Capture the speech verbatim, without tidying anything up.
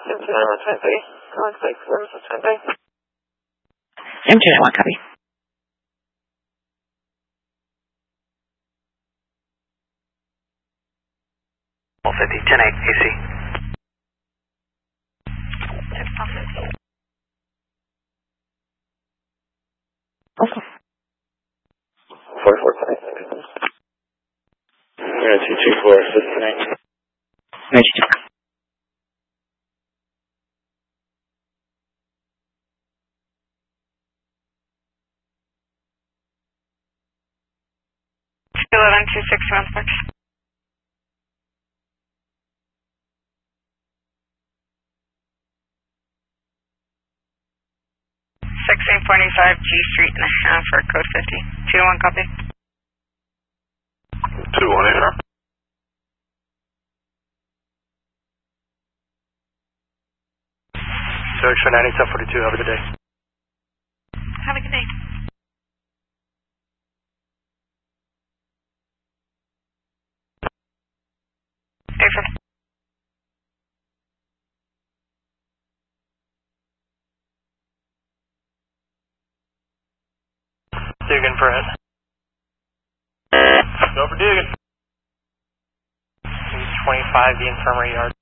seventy-nine one twenty-three. Looks like services twenty-three. seventy-nine one, copy. fifty, ten eight, A C. Okay. forty-four twenty. We're going to two two four, fifty-nine. Ready to talk. eleven two six one six. sixteen forty-five G Street and a half for code fifty. two to one copy. two one eight. So extra ninety-seven forty-two, have a good day. Have a good day. April. Dugan for it. Go for Dugan. twenty-five, the infirmary yard.